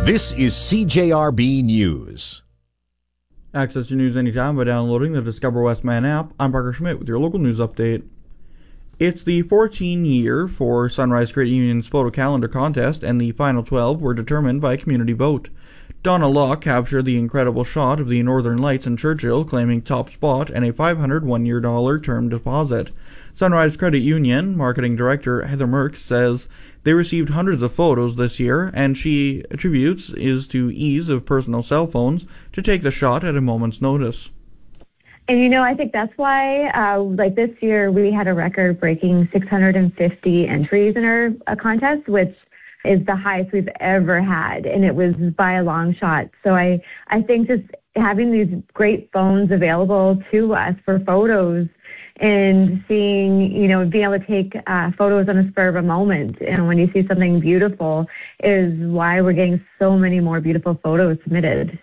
This is CJRB News. Access your news anytime by downloading the Discover Westman app. I'm Parker Schmidt with your local news update. It's the 14th year for Sunrise Credit Union's photo calendar contest, and the final 12 were determined by community vote. Donna Locke captured the incredible shot of the Northern Lights in Churchill, claiming top spot and a $500 one-year term deposit. Sunrise Credit Union Marketing Director Heather Merckx says they received hundreds of photos this year, and she attributes is to ease of personal cell phones to take the shot at a moment's notice. And I think that's why, this year, we had a record-breaking 650 entries in our contest, which is the highest we've ever had, and it was by a long shot. So I think just having these great phones available to us for photos and seeing, being able to take photos on the spur of a moment, and when you see something beautiful, is why we're getting so many more beautiful photos submitted.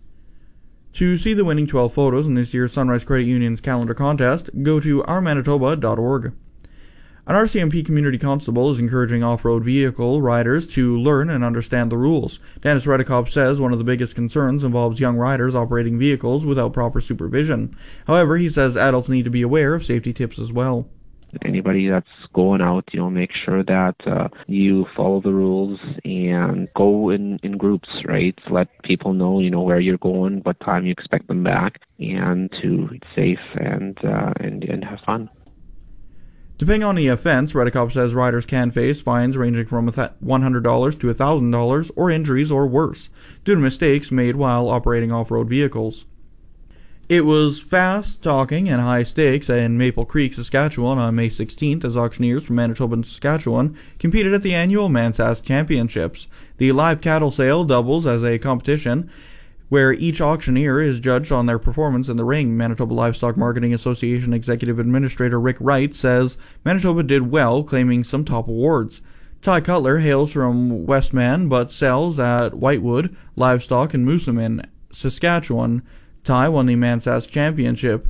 To see the winning 12 photos in this year's Sunrise Credit Union's calendar contest, go to ourmanitoba.org. An RCMP community constable is encouraging off-road vehicle riders to learn and understand the rules. Dennis Redekop says one of the biggest concerns involves young riders operating vehicles without proper supervision. However, he says adults need to be aware of safety tips as well. Anybody that's going out, make sure that you follow the rules and go in groups, right? Let people know, where you're going, what time you expect them back, and to be safe and have fun. Depending on the offense, Redekop says riders can face fines ranging from $100 to $1,000 or injuries or worse due to mistakes made while operating off-road vehicles. It was fast talking and high stakes in Maple Creek, Saskatchewan on May 16th as auctioneers from Manitoba and Saskatchewan competed at the annual Mansask Championships. The live cattle sale doubles as a competition where each auctioneer is judged on their performance in the ring. Manitoba Livestock Marketing Association Executive Administrator Rick Wright says Manitoba did well, claiming some top awards. Ty Cutler hails from Westman but sells at Whitewood, Livestock, and Moosomin, Saskatchewan. Ty won the Mansask Championship.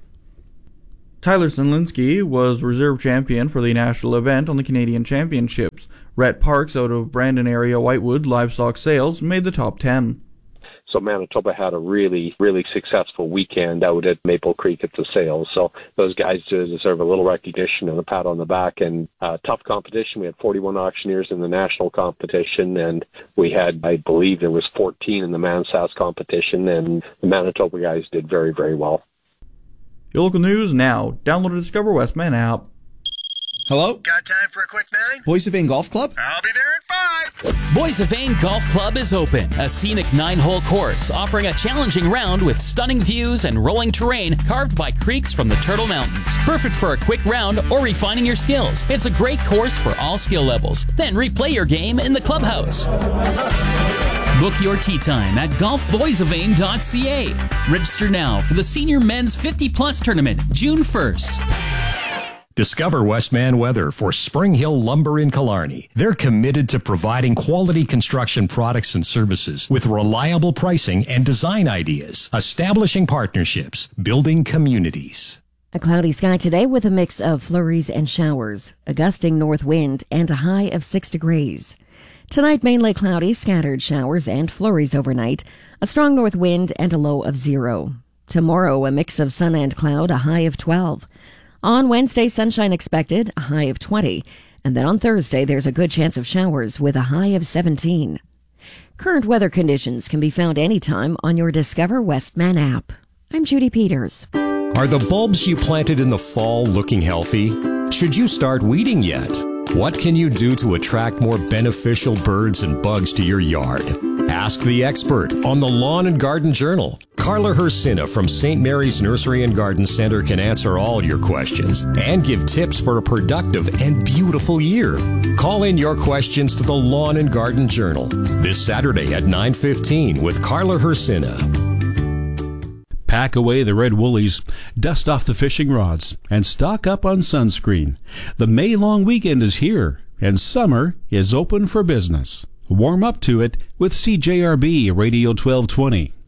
Tyler Stanlinski was reserve champion for the national event on the Canadian Championships. Rhett Parks out of Brandon area Whitewood Livestock Sales made the top 10. So Manitoba had a really, really successful weekend out at Maple Creek at the sales. So those guys deserve a little recognition and a pat on the back. And tough competition. We had 41 auctioneers in the national competition, and we had, I believe, there was 14 in the Mansask competition, and the Manitoba guys did very, very well. Your local news now. Download the Discover Westman app. Hello? Got time for a quick 9? Boys of Vane Golf Club? I'll be there at 5. Boys of Vane Golf Club is open. A scenic 9-hole course offering a challenging round with stunning views and rolling terrain carved by creeks from the Turtle Mountains. Perfect for a quick round or refining your skills. It's a great course for all skill levels. Then replay your game in the clubhouse. Book your tee time at golfboysofvane.ca. Register now for the Senior Men's 50-Plus Tournament, June 1st. Discover Westman Weather for Spring Hill Lumber in Killarney. They're committed to providing quality construction products and services with reliable pricing and design ideas, establishing partnerships, building communities. A cloudy sky today with a mix of flurries and showers, a gusting north wind, and a high of 6 degrees. Tonight, mainly cloudy, scattered showers and flurries overnight, a strong north wind, and a low of 0. Tomorrow, a mix of sun and cloud, a high of 12. On Wednesday, sunshine expected, a high of 20. And then on Thursday, there's a good chance of showers with a high of 17. Current weather conditions can be found anytime on your Discover Westman app. I'm Judy Peters. Are the bulbs you planted in the fall looking healthy? Should you start weeding yet? What can you do to attract more beneficial birds and bugs to your yard? Ask the expert on the Lawn and Garden Journal. Carla Hersina from St. Mary's Nursery and Garden Center can answer all your questions and give tips for a productive and beautiful year. Call in your questions to the Lawn and Garden Journal this Saturday at 9:15 with Carla Hersina. Pack away the red woolies, dust off the fishing rods, and stock up on sunscreen. The May long weekend is here, and summer is open for business. Warm up to it with CJRB Radio 1220.